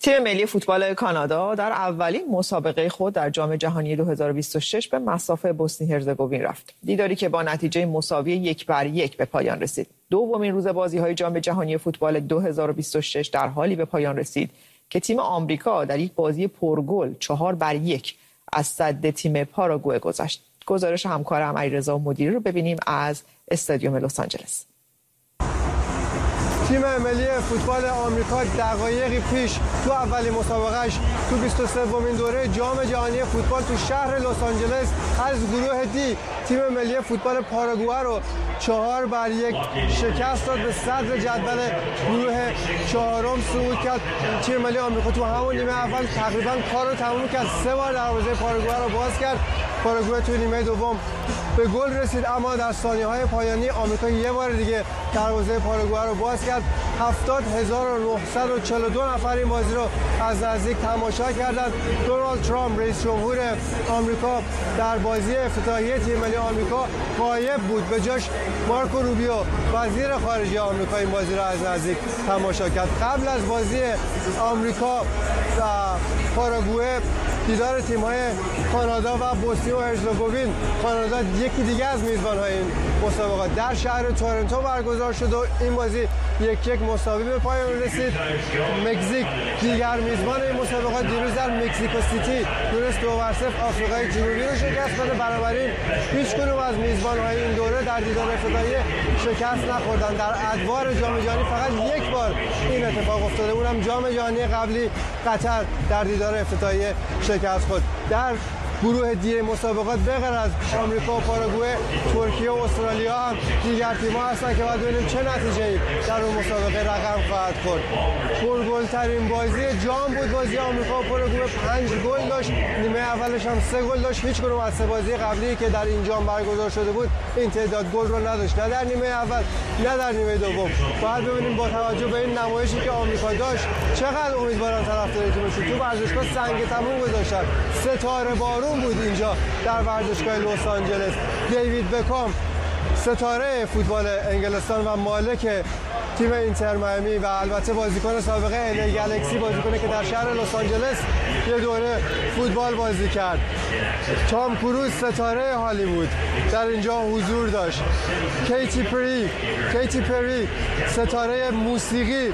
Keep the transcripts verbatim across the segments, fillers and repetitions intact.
تیم ملی فوتبال کانادا در اولین مسابقه خود در جام جهانی دو هزار و بیست و شش به مصاف بوسنی هرزگوین رفت. دیداری که با نتیجه مساوی یک بر یک به پایان رسید. دومین روز بازی‌های جام جهانی فوتبال دو هزار و بیست و شش در حالی به پایان رسید که تیم آمریکا در یک بازی پرگل چهار بر یک از صد تیم پاراگوئه گذشت. گزارش همکارم علیرضا مدیری رو ببینیم از استادیوم لس آنجلس. تیم ملی فوتبال آمریکا دقایقی پیش تو اولین مسابقهش تو بیست و سومین دوره جام جهانی فوتبال تو شهر لس آنجلس از گروه دی تیم ملی فوتبال پاراگوئه رو چهار بر یک شکست داد، به صدر جدول گروه چهارم صعود کرد. تیم ملی آمریکا تو همون نیمه اول تقریبا کار رو تموم کرد، سه بار دروازه پاراگوئه رو باز کرد. پاراگوئه تو نیمه دوم به گل رسید، اما در ثانیه‌های پایانی آمریکا یه بار دیگه دروازه پاراگوئه رو باز کرد. هفتاد هزار و نهصد و چهل و دو نفر این بازی رو از نزدیک تماشا کردند. دونالد ترامپ رئیس جمهور آمریکا در بازی افتتاحیه تیم ملی آمریکا غایب بود، به جاش مارکو روبیو وزیر خارجه آمریکا این بازی رو از نزدیک تماشا کرد. قبل از بازی آمریکا و پاراگوئه دیدار تیم‌های کانادا و بوسنی و هرزگوین، کانادا یکی دیگه از میزبان‌های این مسابقات در شهر تورنتو برگزار شد و این بازی یک یک مساوی به پایان رسید. مکزیک دیگر میزبان این مسابقات دیروز در مکزیکو سیتی تونست دو بر صفر آفریقای جنوبی رو شکست بده. بنابراین هیچ کدوم از میزبان‌های این دوره در دیدار افتتاحیه شکست نخوردن. در ادوار جام جهانی فقط یک بار این اتفاق افتاده، اونم جام جهانی قبلی قطر در دیدار افتتاحیه شکست خورد. در گروه دی مسابقات به غیر از آمریکا و پاراگوئه، ترکیه و استرالیا هم دیگر تیم‌ها هستن که باید ببینیم چه نتیجه‌ای در اون مسابقه رقم خواهد خورد. پرگل‌ترین بازی جام بود بازی آمریکا و پاراگوئه، پنج گل داشت. نیمه اولش هم سه گل داشت. هیچ کدوم از سه بازی قبلی که در این جام برگزار شده بود این تعداد گل رو نداشت، نه در نیمه اول نه در نیمه دوم. باید ببینیم با توجه به این نمایشی که آمریکا داشت چقدر امیدواران طرفدار تیمشون تو ورزشگاه سنگ تموم گذاشتن. ستاره بارون بود اینجا در ورزشگاه لس آنجلس. دیوید بکام ستاره فوتبال انگلستان و مالک تیم اینتر میامی و البته بازیکن سابق ال ای گالاکسی، بازیکنی که در شهر لس آنجلس یه دوره فوتبال بازی کرد. تام کروز ستاره هالیوود در اینجا حضور داشت. کیتی پری کیتی پری ستاره موسیقی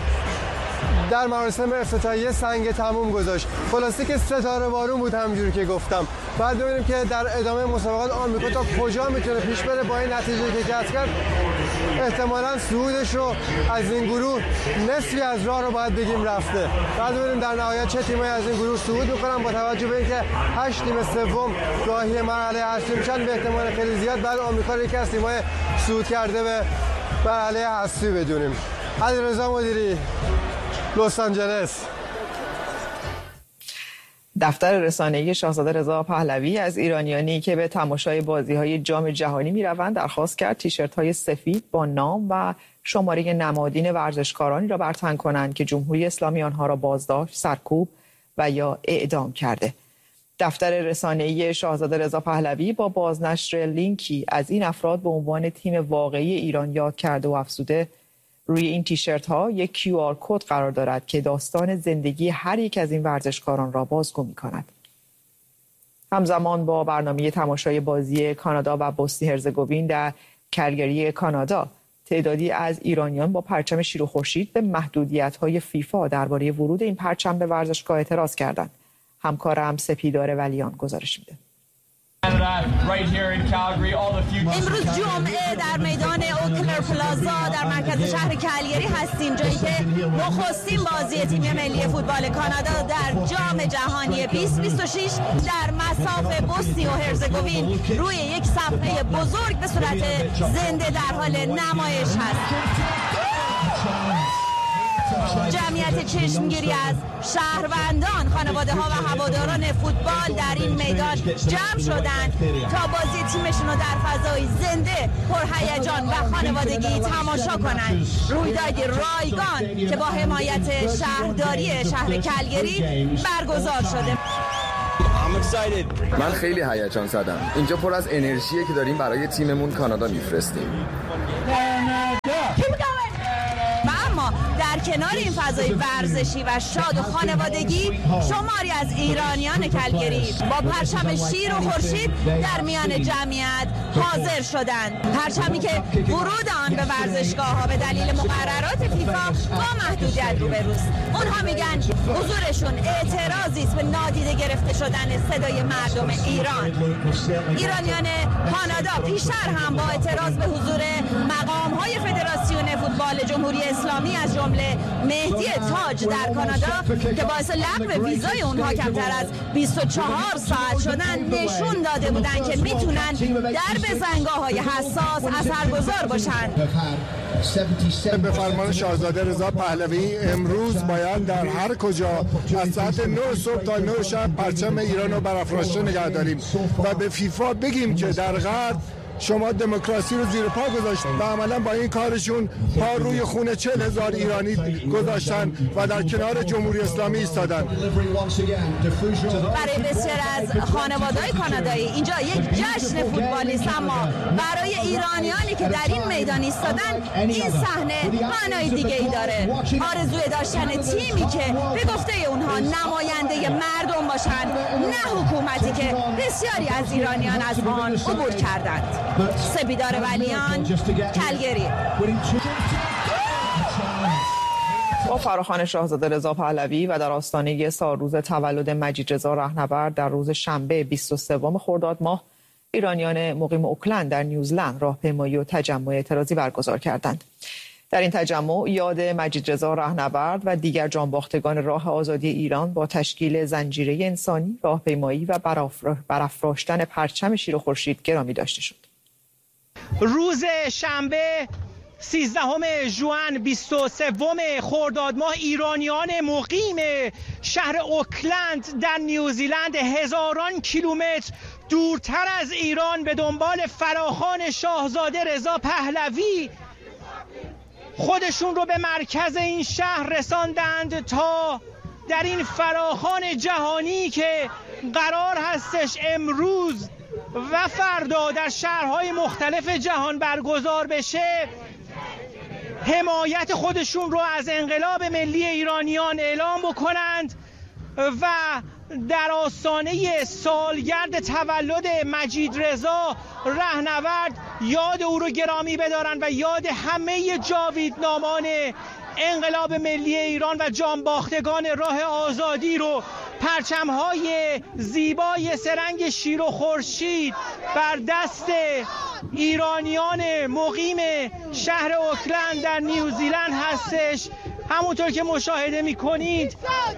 در مراسم افتتاحیه سنگ تموم گذاشت. خلاصه که ستاره بارون بود همونجوری که گفتم. بعد ببینیم که در ادامه مسابقات آمریکا تا کجا میتونه پیش بره. با این نتیجه که کسب کرد احتمالاً صعودش رو از این گروه نصفی از راه رو باید بگیم رفته. بعد ببینیم در نهایت چه تیمایی از این گروه صعود میکنن. با توجه به اینکه هشت تیم سوم راهی مرحله اصلی میشن، به احتمال خیلی زیاد بعد آمریکا رو یکی از تیم‌های صعود کرده به مرحله اصلی بدونیم. علیرضا مدیری، لس آنجلس. دفتر رسانه‌ای شاهزاده رضا پهلوی از ایرانیانی که به تماشای بازی‌های جام جهانی می‌روند درخواست کرد تیشرت‌های سفید با نام و شماره نمادین ورزشکارانی را برتن کنند که جمهوری اسلامی آنها را بازداشت، سرکوب و یا اعدام کرده. دفتر رسانه‌ای شاهزاده رضا پهلوی با بازنشر لینکی از این افراد به عنوان تیم واقعی ایران یاد کرده و افزوده روی این تیشرت ها یک کیو آر کد قرار دارد که داستان زندگی هر یک از این ورزشکاران را بازگو می‌کند. همزمان با برنامه تماشای بازی کانادا و بوسنی هرزگوین در کلگری کانادا، تعدادی از ایرانیان با پرچم شیر و خورشید به محدودیت‌های فیفا درباره ورود این پرچم به ورزشگاه اعتراض کردند. همکارم سپیدار ولیان گزارش میده. امروز جمعه در میدان اوکلر پلازا در مرکز شهر کلگری هستیم، جایی که نخستین بازی تیم ملی فوتبال کانادا در جام جهانی بیست بیست و شش در مصاف بوسنی و هرزگوین روی یک صفحه بزرگ به صورت زنده در حال نمایش هست. جمعیت چشمگیری از شهروندان، خانواده ها و هواداران فوتبال در این میدان جمع شدند تا بازی تیمشون رو در فضای زنده، پرهیجان و خانوادگی تماشا کنند. رویدادی رایگان که با حمایت شهرداری شهر کلگری برگزار شده. من خیلی هیجان زدم. اینجا پر از انرژیه که داریم برای تیممون کانادا میفرستیم. و اما در کنار این فضای ورزشی و شاد و خانوادگی، شماری از ایرانیان کلگری با پرچم شیر و خورشید در میان جمعیت حاضر شدند. پرچمی که ورود آن به ورزشگاه‌ها به دلیل مقررات فیفا با محدودیت روبروست. اونها میگن حضورشون اعتراضی است به نادیده گرفته شدن صدای مردم ایران. ایرانیان کانادا پیشتر هم با اعتراض به حضور مقام‌های فدراسیون فوتبال جمهوری اسلامی از جمله مهدی تاج در کانادا که باعث لغو ویزای اونها کمتر از بیست و چهار ساعت شدن نشون داده بودند که میتونن در بزنگاه‌های حساس اثرگذار باشن. به فرمان شاهزاده رضا پهلوی امروز باید در هر کجا از ساعت نه صبح تا نه شب پرچم ایران رو برافراشته نگه داریم و به فیفا بگیم که در غرب شما دموکراسی رو زیر پا گذاشتن و عملا با این کارشون پا روی خون چهل هزار ایرانی گذاشتن و در کنار جمهوری اسلامی ایستادن. برای بسیار از خانواده‌های کانادایی اینجا یک جشن فوتبالی است، اما برای ایرانیانی که در این میدان ایستادن این صحنه معنای دیگه ای داره. آرزوی داشتن تیمی که به گفته اونها نماینده مردم باشن، نه حکومتی که بسیاری از ایرانیان از آن عبور کردند. سپیدار ولیان، کلگری. با فراخوان شاهزاده رضا پهلوی و در آستانه سالروز تولد مجید رضا رهنورد در روز شنبه بیست و سوم خرداد ماه، ایرانیان مقیم اوکلند در نیوزلند راهپیمایی و تجمع اعتراضی برگزار کردند. در این تجمع یاد مجید رضا رهنورد و دیگر جانباختگان راه آزادی ایران با تشکیل زنجیره انسانی، راهپیمایی و برافراشتن پرچم شیر و خورشید گرامی داشته شد. روز شنبه سیزدهم ژوئن بیست و سوم خرداد ماه، ایرانیان مقیم شهر اوکلند در نیوزیلند هزاران کیلومتر دورتر از ایران به دنبال فراخوان شاهزاده رضا پهلوی خودشون رو به مرکز این شهر رساندند تا در این فراخوان جهانی که قرار هستش امروز و فردا در شهرهای مختلف جهان برگزار بشه، حمایت خودشون رو از انقلاب ملی ایرانیان اعلام بکنند و در آستانه سالگرد تولد مجید رضا رهنورد یاد او رو گرامی بدارن و یاد همه جاویدنامان انقلاب ملی ایران و جانباختگان راه آزادی رو، پرچم‌های زیبای سرنگ شیر و خورشید بر دست ایرانیان مقیم شهر اوکلند در نیوزیلند هستش. همونطور که مشاهده می‌کنید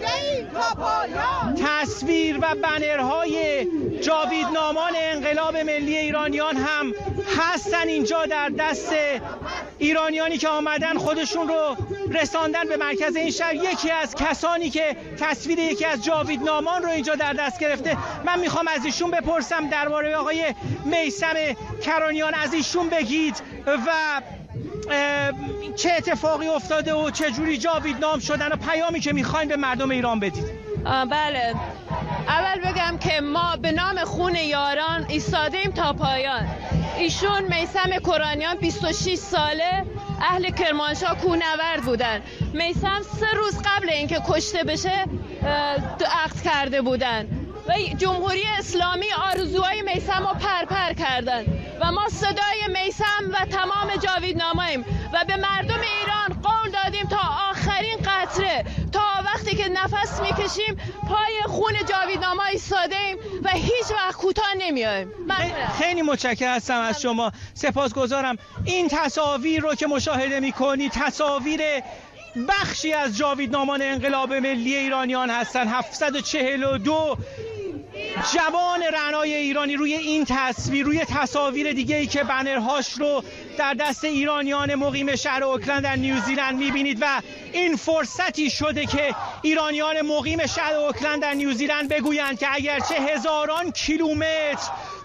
تصویر و بنرهای جاویدنامان انقلاب ملی ایرانیان هم هستن اینجا در دست ایرانیانی که آمدن خودشون رو رساندن به مرکز این شهر. یکی از کسانی که تصویر یکی از جاویدنامان رو اینجا در دست گرفته، من میخوام از ایشون بپرسم درباره آقای میثم کرانیان، از ایشون بگید و چه اتفاقی افتاده و چه جوری جاویدنام شدن و پیامی که میخواین به مردم ایران بدید. بله، اول بگم که ما به نام خون یاران ایستادیم تا پایان. ایشون میثم کرانیان بیست و شش ساله اهل کرمانشاه کوهنورد بودن. میثم سه روز قبل اینکه کشته بشه عقد کرده بودن و جمهوری اسلامی آرزوهای میثم رو پرپر کردن و ما صدای میثم و تمام جاویدناماییم و به مردم ایران قول دادیم تا آخرین قطره، تا وقتی که نفس میکشیم پای خون جاویدناما ایستادیم و هیچ وقت کوتاه نمیایم. خیلی متشکرم هستم از شما، سپاسگزارم. این تصاویر رو که مشاهده میکنی تصاویر بخشی از جاویدنامان انقلاب ملی ایرانیان هستن. هفتصد و چهل و دو جوان رعنای ایرانی روی این تصویر، روی تصاویر دیگه ای که بنرهاش رو در دست ایرانیان مقیم شهر اوکلند در نیوزیلند میبینید و این فرصتی شده که ایرانیان مقیم شهر اوکلند در نیوزیلند بگویند که اگرچه هزاران کیلومتر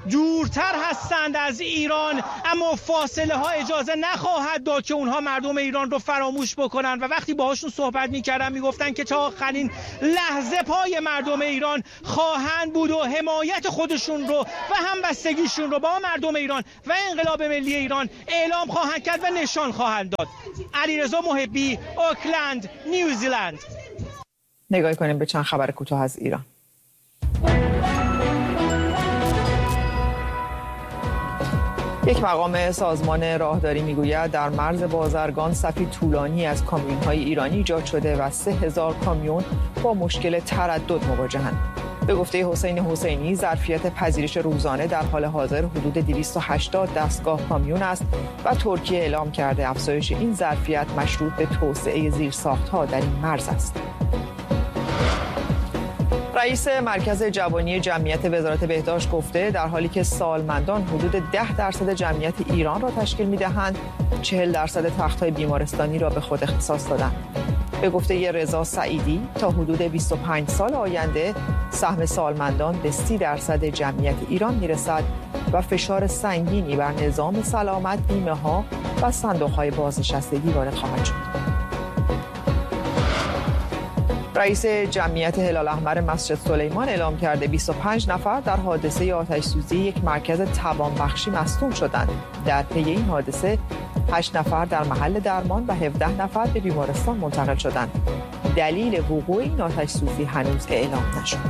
دورتر هستند از ایران، اما فاصله ها اجازه نخواهد داد که اونها مردم ایران رو فراموش بکنن. و وقتی باهاشون صحبت میکردن میگفتن که تا آخرین لحظه پای مردم ایران خواهند بود و حمایت خودشون رو و همبستگیشون رو با مردم ایران و انقلاب ملی ایران اعلام خواهند کرد و نشان خواهند داد. علیرضا محبی، اوکلند، نیوزیلند. نگاه کنیم به چند خبر کوتاه از ایران. یک مقام سازمان راهداری میگوید در مرز بازرگان صفی طولانی از کامیون‌های ایرانی ایجاد شده و سه هزار کامیون با مشکل تردد مواجهند. به گفته حسین حسینی، ظرفیت پذیرش روزانه در حال حاضر حدود دویست و هشتاد دستگاه کامیون است و ترکیه اعلام کرده افزایش این ظرفیت مشروط به توسعه زیرساخت‌ها در این مرز است. رئیس مرکز جوانی جمعیت وزارت بهداشت گفته در حالی که سالمندان حدود ده درصد جمعیت ایران را تشکیل می‌دهند، چهل درصد تخت‌های بیمارستانی را به خود اختصاص دادند. به گفته رضا سعیدی تا حدود بیست و پنج سال آینده سهم سالمندان به سی درصد جمعیت ایران میرسد و فشار سنگینی بر نظام سلامت، بیمه‌ها و صندوق‌های بازنشستگی وارد خواهد شد. رئیس جمعیت هلال احمر مسجد سلیمان اعلام کرده بیست و پنج نفر در حادثه آتش سوزی یک مرکز توانبخشی مصدوم شدند. در پی این حادثه هشت نفر در محل درمان و هفده نفر به بیمارستان منتقل شدند. دلیل وقوع این آتش سوزی هنوز اعلام نشد.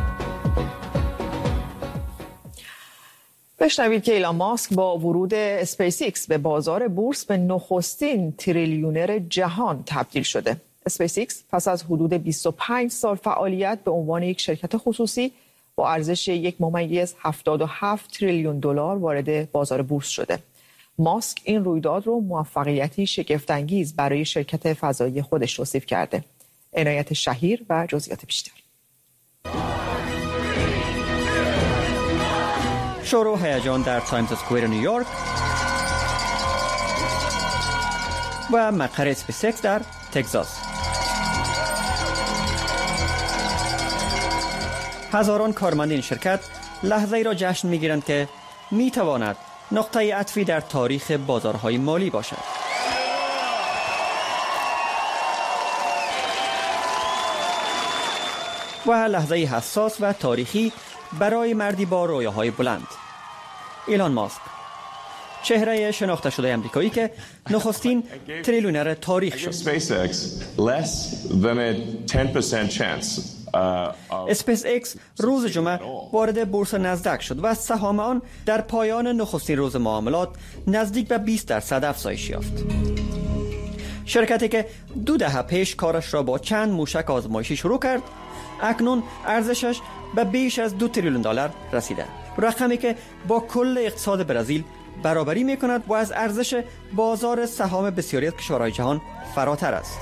بشنوید که ایلان ماسک با ورود اسپیس ایکس به بازار بورس به نخستین تریلیونر جهان تبدیل شده. اسپیس ایکس پس از حدود بیست و پنج سال فعالیت به عنوان یک شرکت خصوصی با ارزش یک ممیز هفتاد و هفت تریلیون دلار وارد بازار بورس شده. ماسک این رویداد رو موفقیتی شگفت‌انگیز برای شرکت فضایی خودش توصیف کرده. عنایت شهیر و جزئیات بیشتر. شروع هیجان در تایمز اسکوئر نیویورک و مقر اسپیس ایکس در تگزاس. هزاران کارمند این شرکت لحظه ای را جشن می‌گیرند که می‌تواند نقطه عطفی در تاریخ بازارهای مالی باشد. و لحظه حساس و تاریخی برای مردی با رویاهای بلند، ایلان ماسک، چهره شناخته شده آمریکایی که نخستین تریلیونر تاریخ شد. اسپیس ایکس روز جمعه وارد بورس نزدک شد و سهام آن در پایان نخستین روز معاملات نزدیک به بیست درصد افزایش یافت. شرکتی که دو دهه پیش کارش را با چند موشک آزمایشی شروع کرد، اکنون ارزشش به بیش از دو تریلیون دلار رسیده، رقمی که با کل اقتصاد برزیل برابری می‌کند و از ارزش بازار سهام بسیاری از کشورهای جهان فراتر است.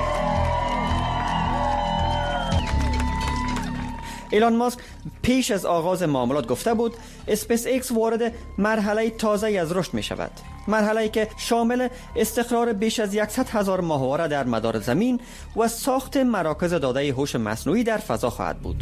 ایلان ماسک پیش از آغاز معاملات گفته بود اسپیس ایکس وارد مرحله تازه‌ای از رشد می شود، مرحله‌ای که شامل استقرار بیش از صد هزار ماهواره در مدار زمین و ساخت مراکز داده هوش مصنوعی در فضا خواهد بود.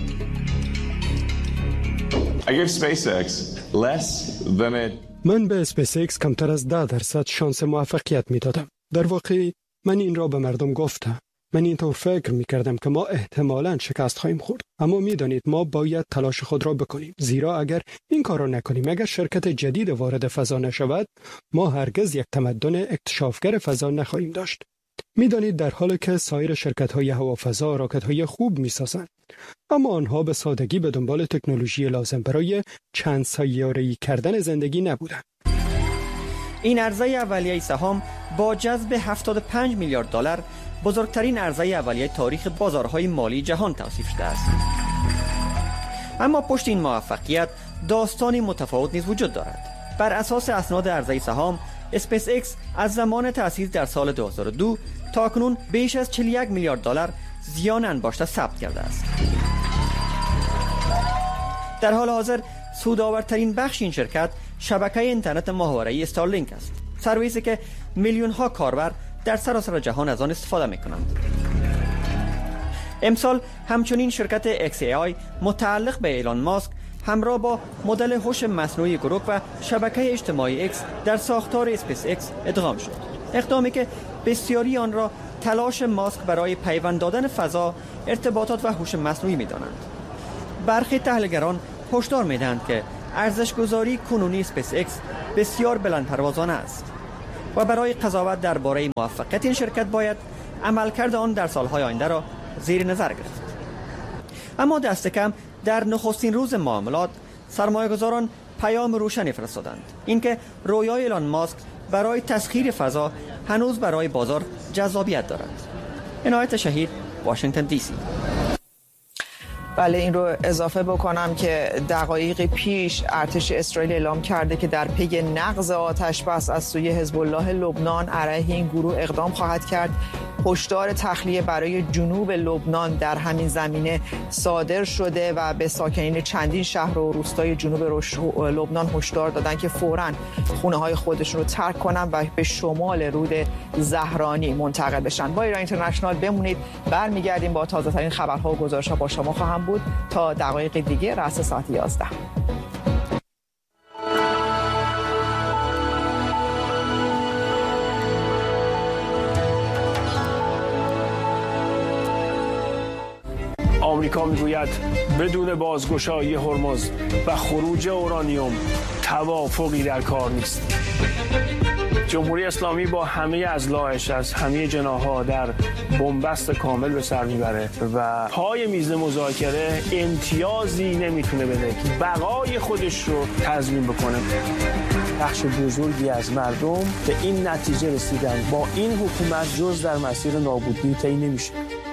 من به اسپیس ایکس کمتر از ده درصد شانس موفقیت می دادم. در واقع من این را به مردم گفتم. من اینطور فکر می کردم که ما احتمالاً شکست خواهیم خورد، اما می دانید ما باید تلاش خود را بکنیم، زیرا اگر این کار را نکنیم، اگر شرکت جدید وارد فضا نشود، ما هرگز یک تمدن اکتشافگر فضا نخواهیم داشت. می دانید در حالی که سایر شرکت های هوافضا راکت های خوب می سازند، اما آنها به سادگی به دنبال تکنولوژی لازم برای چند سیاره‌ای کردن زندگی نبودند. این عرضه اولیه سهام با جذب هفتاد و پنج میلیارد دلار بزرگترین عرضه اولیه تاریخ بازارهای مالی جهان توصیف شده است. اما پشت این موفقیت داستانی متفاوت نیز وجود دارد. بر اساس اسناد عرضه سهام، اسپیس ایکس از زمان تأسیس در سال دو هزار و دو تا اکنون بیش از چهل و یک میلیارد دلار زیان انباشته ثبت کرده است. در حال حاضر سودآورترین بخش این شرکت شبکه اینترنت ماهواره‌ای استارلینک است، سرویسی که میلیون ها کاربر در سراسر جهان از آن استفاده می‌کنند. امسال همچنین شرکت ایکس ای آی متعلق به ایلان ماسک همراه با مدل هوش مصنوعی گروک و شبکه اجتماعی ایکس در ساختار اسپیس ایکس ادغام شد. اقدامی که بسیاری آن را تلاش ماسک برای پیوند دادن فضا، ارتباطات و هوش مصنوعی می‌دانند. برخی تحلیلگران هشدار می‌دهند که ارزش‌گذاری کنونی اسپیس ایکس بسیار بلندپروازانه است و برای قضاوت درباره موفقیت این شرکت باید عملکرد آن در سال‌های آینده را زیر نظر گرفت. اما دست کم در نخستین روز معاملات سرمایه‌گذاران پیام روشنی فرستادند، اینکه رویای ایلان ماسک برای تسخیر فضا هنوز برای بازار جذابیت دارد. عنایت شهید، واشنگتن دی سی. بله، این رو اضافه بکنم که دقایقی پیش ارتش اسرائیل اعلام کرده که در پی نقض آتش بس از سوی حزب الله لبنان علیه این گروه اقدام خواهد کرد. هشدار تخلیه برای جنوب لبنان در همین زمینه صادر شده و به ساکنین چندین شهر و روستای جنوب لبنان هشدار دادن که فوراً خونه‌های خودشون رو ترک کنن و به شمال رود زهرانی منتقل بشن. با ایران اینترنشنال بمونید، برمیگردیم با تازه‌ترین خبرها و گزارش‌ها با شما خواهم بود تا دقایق دیگه رأس ساعت یازده. آمریکا میگوید بدون بازگشایی هرمز و خروج اورانیوم توافقی در کار نیست. جمهوری اسلامی با همه اضلاعش از همه جناح‌ها در بنبست کامل به سر میبره و پای میز مذاکره امتیازی نمیتونه بده که بقای خودش رو تضمین بکنه. بخش بزرگی از مردم به این نتیجه رسیدن با این حکومت جز در مسیر نابودی طی نمیشه.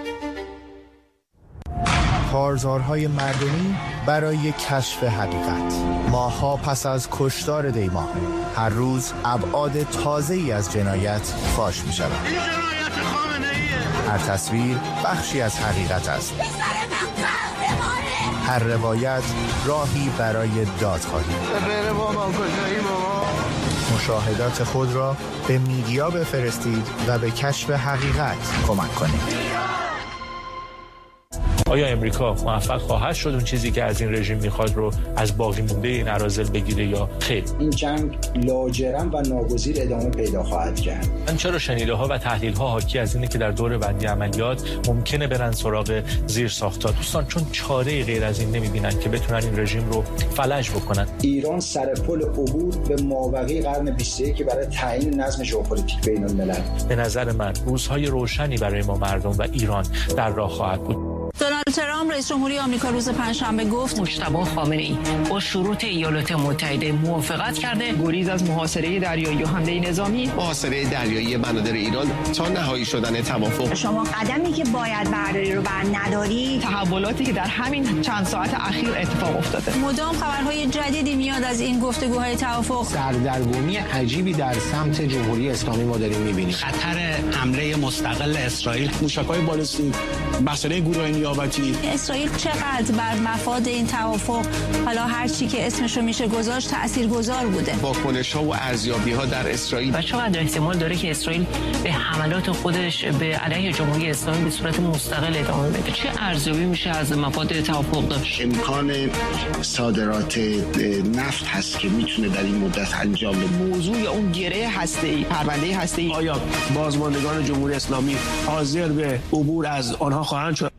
کارزارهای مردمی برای کشف حقیقت. ماه‌ها پس از کشتار دیما هر روز ابعاد تازه‌ای از جنایت فاش می‌شود. هر تصویر بخشی از حقیقت است. هر روایت راهی برای دادخواهی. مشاهدات خود را به میدیا بفرستید و به کشف حقیقت کمک کنید. آیا امریکا موفق خواهد شد اون چیزی که از این رژیم میخواد رو از باقی مونده این اراذل بگیره یا خیر؟ این جنگ لاجرم و ناگزیر ادامه پیدا خواهد کرد. من چرا شنیده ها و تحلیل ها حاکی از اینه که در دور بعدی عملیات ممکنه برن سراغ زیر ساخت‌ها. دوستان چون چاره غیر از این نمیبینن که بتونن این رژیم رو فلج بکنن. ایران سر پل عبور به مابقی قرن بیست و یک برای تعیین نظم ژئوپلیتیک بین الملل. به نظر من روزهای روشنی برای ما مردم و ایران در راه خواهد بود. دونالد ترامپ رئیس جمهوری آمریکا روز پنجشنبه گفت مجتبی خامنه‌ای با شروط ایالات متحده موافقت کرده گریز از محاصره دریایی و حمله نظامی. محاصره دریایی بنادر ایران تا نهایی شدن توافق. شما قدمی که باید برداری رو بر نداری. تحولاتی که در همین چند ساعت اخیر اتفاق افتاده. مدام خبرهای جدیدی میاد از این گفتگوهای توافق. سردرگمی عجیبی در سمت جمهوری اسلامی ما داریم می‌بینیم. خطر حمله مستقل اسرائیل، موشک‌های بالستیک، مسئله گروه نیابتی. اسرائیل چقدر بر مفاد این توافق، حالا هر چی که اسمشو میشه گذاشت، تاثیرگذار بوده. واکنش‌ها و ارزیابی‌ها در اسرائیل. و چقدر احتمال داره که اسرائیل به حملات خودش به علیه جمهوری اسلامی به صورت مستقل ادامه بده؟ چه ارزیابی میشه از مفاد توافق داشت؟ امکان صادرات نفت هست که میتونه در این مدت انجام بده. موضوع اون گره هسته‌ای، پرونده هسته‌ای. آیا بازماندگان جمهوری اسلامی حاضر به عبور از آنها خواهند شد؟